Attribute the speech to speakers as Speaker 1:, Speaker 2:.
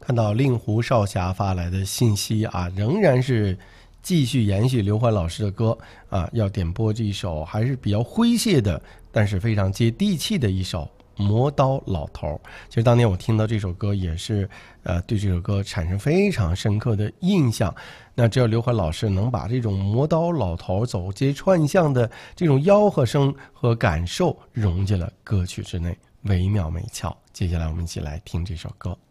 Speaker 1: 看到令狐少侠发来的信息啊，仍然是继续延续刘欢老师的歌啊，要点播这一首还是比较诙谐的，但是非常接地气的一首磨刀老头。其实当年我听到这首歌也是对这首歌产生非常深刻的印象。那只有刘欢老师能把这种磨刀老头走街串巷的这种吆喝声和感受融进了歌曲之内，惟妙惟肖。接下来我们一起来听这首歌。